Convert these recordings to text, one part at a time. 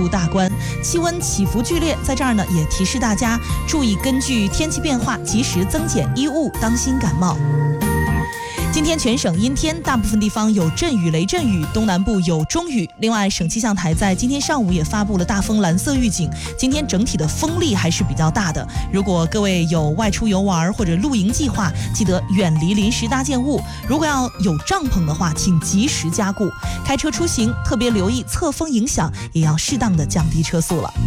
大关，气温起伏剧烈，在这儿呢也提示大家注意根据天气变化及时增减衣物，当心感冒。今天全省阴天，大部分地方有阵雨、雷阵雨，东南部有中雨。另外，省气象台在今天上午也发布了大风蓝色预警。今天整体的风力还是比较大的。如果各位有外出游玩或者露营计划，记得远离临时搭建物。如果要有帐篷的话，请及时加固。开车出行特别留意侧风影响，也要适当的降低车速了。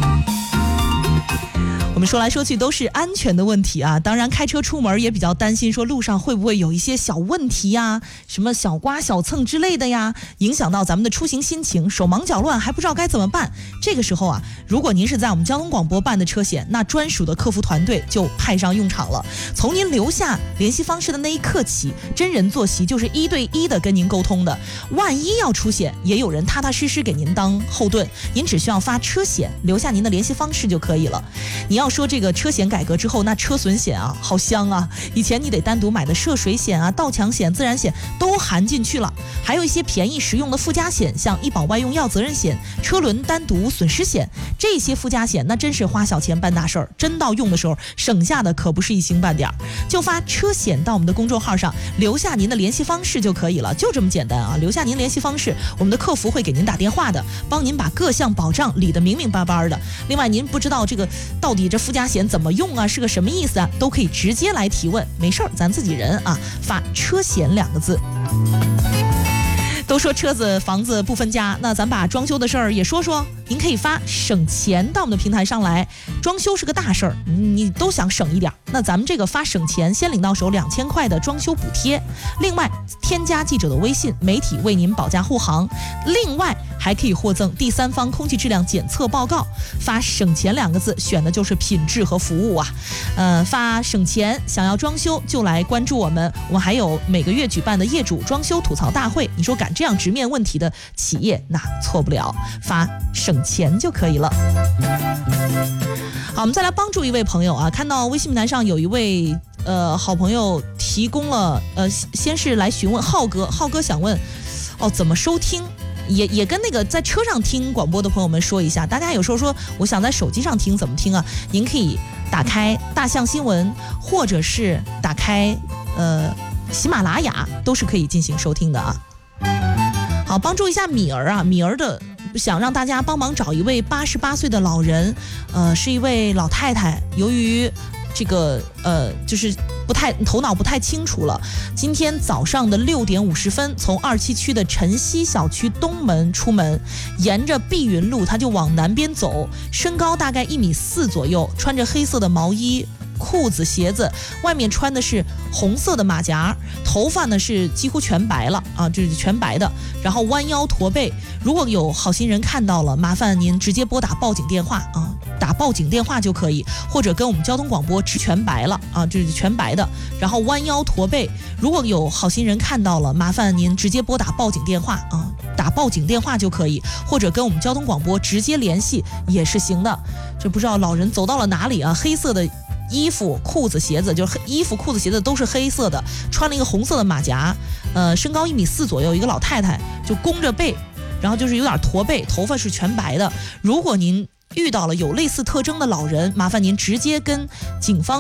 我们说来说去都是安全的问题啊，当然开车出门也比较担心说路上会不会有一些小问题呀，什么小刮小蹭之类的呀，影响到咱们的出行心情，手忙脚乱还不知道该怎么办。这个时候啊，如果您是在我们交通广播办的车险，那专属的客服团队就派上用场了。从您留下联系方式的那一刻起，真人坐席就是1对1的跟您沟通的。万一要出险，也有人踏踏实实给您当后盾，您只需要发车险，留下您的联系方式就可以了。你要说这个车险改革之后，那车损险啊好香啊，以前你得单独买的涉水险啊、盗抢险、自然险都含进去了，还有一些便宜实用的附加险，像医保外用药责任险、车轮单独损失险，这些附加险那真是花小钱办大事儿，真到用的时候省下的可不是一星半点。就发车险到我们的公众号上，留下您的联系方式就可以了，就这么简单啊！留下您联系方式，我们的客服会给您打电话的，帮您把各项保障理得明明白白的。另外，您不知道这个到底这附加险怎么用啊，是个什么意思啊，都可以直接来提问，没事儿，咱自己人啊，发车险2个字。都说车子房子不分家，那咱把装修的事儿也说说。您可以发省钱到我们的平台上来，装修是个大事儿，你都想省一点，那咱们这个发省钱，先领到手2000块的装修补贴。另外添加记者的微信，媒体为您保驾护航。另外还可以获赠第三方空气质量检测报告。发省钱2个字，选的就是品质和服务啊。发省钱，想要装修就来关注我们还有每个月举办的业主装修吐槽大会，你说赶这样直面问题的企业，那错不了，发省钱就可以了。好，我们再来帮助一位朋友啊，看到微信平台上有一位好朋友提供了先是来询问浩哥想问怎么收听，也跟那个在车上听广播的朋友们说一下，大家有时候说我想在手机上听怎么听啊？您可以打开大象新闻，或者是打开喜马拉雅，都是可以进行收听的啊。好，帮助一下米儿啊，米儿的想让大家帮忙找一位88岁的老人，是一位老太太，由于这个就是头脑不太清楚了。今天早上的6点50分，从27区的晨曦小区东门出门，沿着碧云路，他就往南边走，身高大概1.4米左右，穿着黑色的毛衣、裤子、鞋子，外面穿的是红色的马甲，头发呢是几乎全白了啊，这是全白的，然后弯腰驼背。如果有好心人看到了，麻烦您直接拨打报警电话啊，打报警电话就可以，或者跟我们交通广播全白了啊，这是全白的，然后弯腰驼背。如果有好心人看到了，麻烦您直接拨打报警电话啊，打报警电话就可以，或者跟我们交通广播直接联系也是行的。这不知道老人走到了哪里啊？黑色的衣服、裤子、鞋子，就是衣服、裤子、鞋子都是黑色的，穿了一个红色的马甲，身高1.4米左右，一个老太太，就弓着背，然后就是有点驼背，头发是全白的。如果您遇到了有类似特征的老人，麻烦您直接跟警方